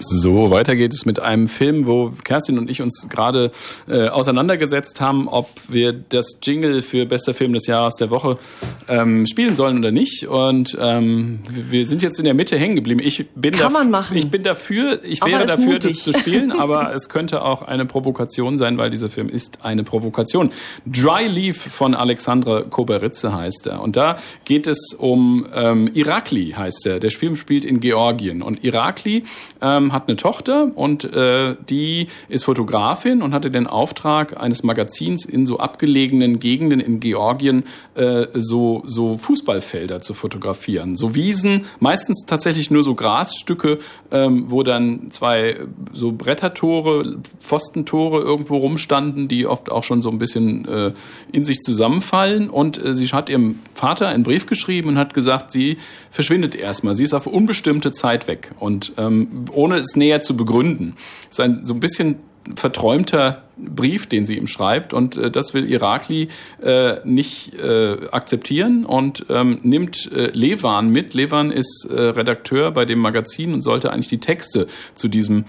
So, weiter geht es mit einem Film, wo Kerstin und ich uns gerade auseinandergesetzt haben, ob wir das Jingle für bester Film des Jahres der Woche spielen sollen oder nicht. Und wir sind jetzt in der Mitte hängen geblieben. Ich bin dafür, wäre dafür, das zu spielen, aber es könnte auch eine Provokation sein, weil dieser Film ist eine Provokation. Dry Leaf von Alexandre Koberidze heißt er. Und da geht es um Irakli, heißt er. Der Film spielt in Georgien. Und Irakli hat eine Tochter und die ist Fotografin und hatte den Auftrag eines Magazins in so abgelegenen Gegenden in Georgien so Fußballfelder zu fotografieren. So Wiesen, meistens tatsächlich nur so Grasstücke, wo dann zwei so Brettertore, Pfostentore irgendwo rumstanden, die oft auch schon so ein bisschen in sich zusammenfallen. Und sie hat ihrem Vater einen Brief geschrieben und hat gesagt, sie verschwindet erstmal. Sie ist auf unbestimmte Zeit weg. Und ohne es näher zu begründen. Das ist so ein bisschen verträumter Brief, den sie ihm schreibt, und das will Irakli nicht akzeptieren und nimmt Levan mit. Levan ist Redakteur bei dem Magazin und sollte eigentlich die Texte zu dieser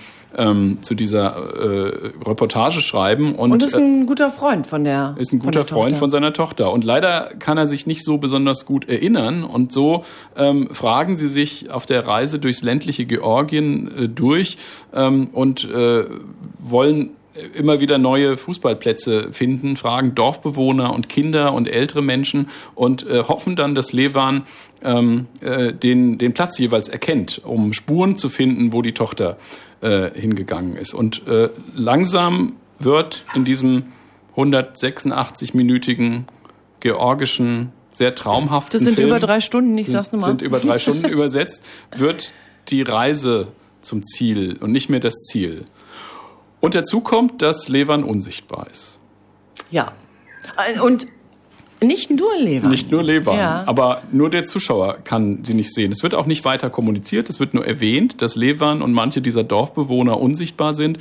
Reportage schreiben. Und ist ein guter Freund von seiner Tochter. Und leider kann er sich nicht so besonders gut erinnern. Und so fragen sie sich auf der Reise durchs ländliche Georgien durch und wollen immer wieder neue Fußballplätze finden, fragen Dorfbewohner und Kinder und ältere Menschen und hoffen dann, dass Levan den Platz jeweils erkennt, um Spuren zu finden, wo die Tochter hingegangen ist. Und langsam wird in diesem 186-minütigen georgischen, sehr traumhaften Film... Das sind Film, über 3 Stunden, ich sag's nochmal. Sind über 3 Stunden übersetzt, wird die Reise zum Ziel und nicht mehr das Ziel. Und dazu kommt, dass Levan unsichtbar ist. Ja. Und nicht nur Levan. Nicht nur Levan, ja. Aber nur der Zuschauer kann sie nicht sehen. Es wird auch nicht weiter kommuniziert, es wird nur erwähnt, dass Levan und manche dieser Dorfbewohner unsichtbar sind.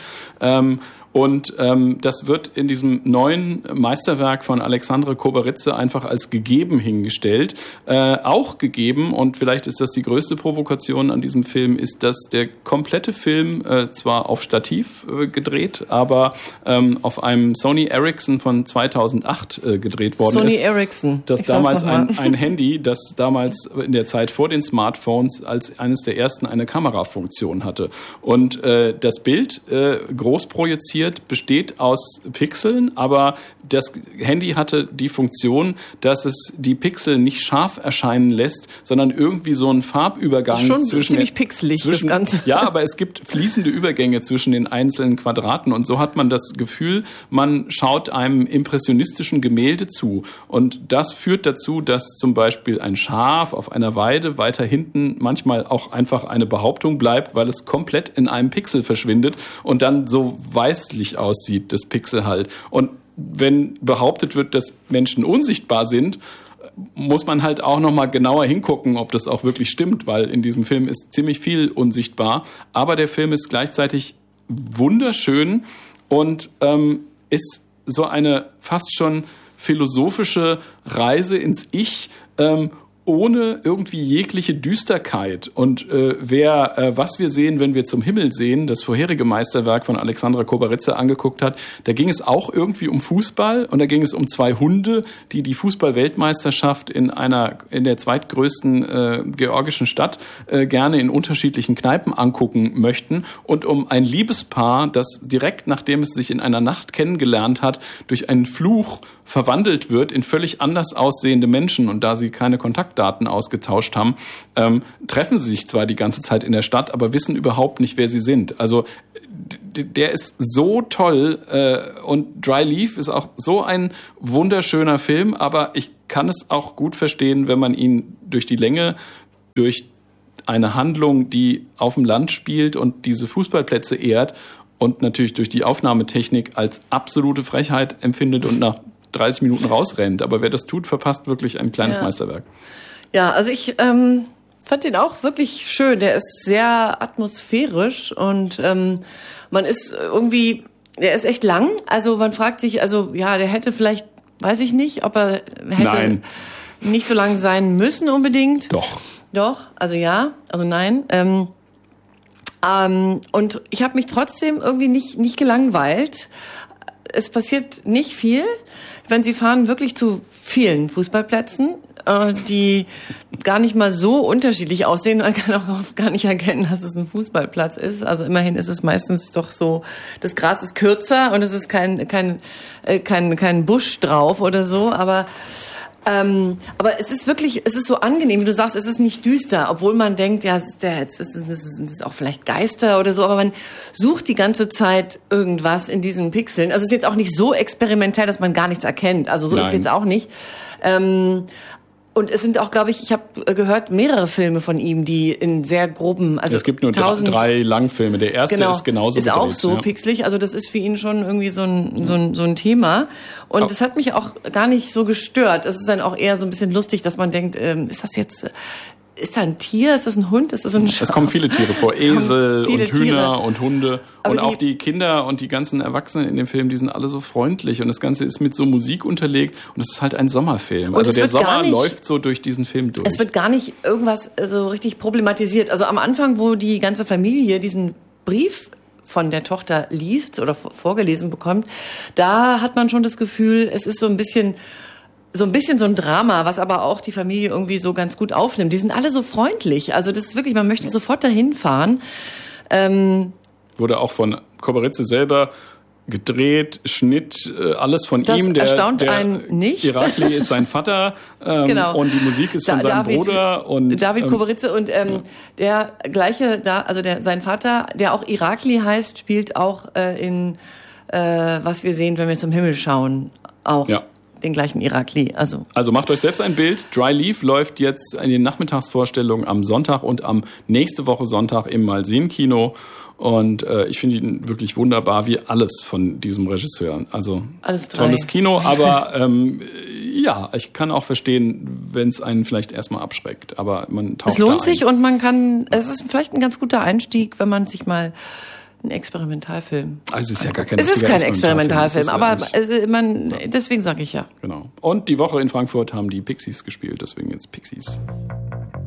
Und das wird in diesem neuen Meisterwerk von Alexandre Koberidze einfach als gegeben hingestellt. Auch gegeben, und vielleicht ist das die größte Provokation an diesem Film, ist, dass der komplette Film zwar auf Stativ gedreht, aber auf einem Sony Ericsson von 2008 gedreht worden Sony ist. Ericsson. Das damals ein Handy, das damals in der Zeit vor den Smartphones als eines der ersten eine Kamerafunktion hatte. Und das Bild groß projiziert besteht aus Pixeln, aber das Handy hatte die Funktion, dass es die Pixel nicht scharf erscheinen lässt, sondern irgendwie so einen Farbübergang schon ziemlich pixelig, das Ganze. Ja, aber es gibt fließende Übergänge zwischen den einzelnen Quadraten und so hat man das Gefühl, man schaut einem impressionistischen Gemälde zu. Und das führt dazu, dass zum Beispiel ein Schaf auf einer Weide weiter hinten manchmal auch einfach eine Behauptung bleibt, weil es komplett in einem Pixel verschwindet und dann so weißlich aussieht, das Pixel halt. Und wenn behauptet wird, dass Menschen unsichtbar sind, muss man halt auch nochmal genauer hingucken, ob das auch wirklich stimmt, weil in diesem Film ist ziemlich viel unsichtbar. Aber der Film ist gleichzeitig wunderschön und ist so eine fast schon philosophische Reise ins Ich, ohne irgendwie jegliche Düsterkeit. Und was wir sehen, wenn wir zum Himmel sehen, das vorherige Meisterwerk von Alexandre Koberidze angeguckt hat, da ging es auch irgendwie um Fußball und da ging es um 2 Hunde, die Fußball-Weltmeisterschaft in der zweitgrößten georgischen Stadt gerne in unterschiedlichen Kneipen angucken möchten und um ein Liebespaar, das direkt nachdem es sich in einer Nacht kennengelernt hat, durch einen Fluch verwandelt wird in völlig anders aussehende Menschen. Und da sie keine Kontaktdaten ausgetauscht haben, treffen sie sich zwar die ganze Zeit in der Stadt, aber wissen überhaupt nicht, wer sie sind. Also der ist so toll und Dry Leaf ist auch so ein wunderschöner Film, aber ich kann es auch gut verstehen, wenn man ihn durch die Länge, durch eine Handlung, die auf dem Land spielt und diese Fußballplätze ehrt und natürlich durch die Aufnahmetechnik als absolute Frechheit empfindet und nach 30 Minuten rausrennt. Aber wer das tut, verpasst wirklich ein kleines Meisterwerk. Ja, also ich fand den auch wirklich schön. Der ist sehr atmosphärisch und man ist irgendwie, der ist echt lang. Also man fragt sich, der hätte vielleicht, weiß ich nicht, ob er hätte nicht so lang sein müssen unbedingt. Doch, also ja, also nein. Und ich habe mich trotzdem irgendwie nicht gelangweilt. Es passiert nicht viel, wenn sie fahren wirklich zu vielen Fußballplätzen, die gar nicht mal so unterschiedlich aussehen. Man kann auch gar nicht erkennen, dass es ein Fußballplatz ist. Also immerhin ist es meistens doch so, das Gras ist kürzer und es ist kein Busch drauf oder so, aber es ist wirklich, es ist so angenehm, wie du sagst, es ist nicht düster, obwohl man denkt, ja, das ist auch vielleicht Geister oder so, aber man sucht die ganze Zeit irgendwas in diesen Pixeln. Also es ist jetzt auch nicht so experimentell, dass man gar nichts erkennt. Also so ist es jetzt auch nicht. Und es sind auch, glaube ich habe gehört, mehrere Filme von ihm, die in sehr groben, also es gibt nur 3 Langfilme. Der erste ist genauso ist gedreht, auch so pixelig. Also das ist für ihn schon irgendwie so ein Thema. Und das hat mich auch gar nicht so gestört. Es ist dann auch eher so ein bisschen lustig, dass man denkt, ist da ein Tier? Ist das ein Hund? Ist das ein Schaf? Es kommen viele Tiere vor. Esel und Hühner und Hunde. Aber und auch die Kinder und die ganzen Erwachsenen in dem Film, die sind alle so freundlich. Und das Ganze ist mit so Musik unterlegt. Und es ist halt ein Sommerfilm. Also der Sommer läuft so durch diesen Film durch. Es wird gar nicht irgendwas so richtig problematisiert. Also am Anfang, wo die ganze Familie diesen Brief von der Tochter liest oder vorgelesen bekommt, da hat man schon das Gefühl, es ist so ein bisschen so ein Drama, was aber auch die Familie irgendwie so ganz gut aufnimmt. Die sind alle so freundlich. Also das ist wirklich, man möchte sofort dahin fahren. Wurde auch von Koberitze selber gedreht, Schnitt, alles von das ihm. Das erstaunt einen nicht. Irakli ist sein Vater genau. Und die Musik ist von seinem Bruder. Und David Koberitze und der gleiche, sein Vater, der auch Irakli heißt, spielt auch in Was wir sehen, wenn wir zum Himmel schauen, auch. Ja. Den gleichen Irakli. Also macht euch selbst ein Bild. Dry Leaf läuft jetzt in den Nachmittagsvorstellungen am Sonntag und am nächste Woche Sonntag im Malsehen-Kino. Und ich finde ihn wirklich wunderbar, wie alles von diesem Regisseur. Also alles drei. Tolles Kino, aber ja, ich kann auch verstehen, wenn es einen vielleicht erstmal abschreckt. Aber man taucht es lohnt sich und es ist vielleicht ein ganz guter Einstieg, wenn man sich mal ein Experimentalfilm. Also es ist ja gar kein Experimentalfilm, aber deswegen sage ich ja. Genau. Und die Woche in Frankfurt haben die Pixies gespielt, deswegen jetzt Pixies.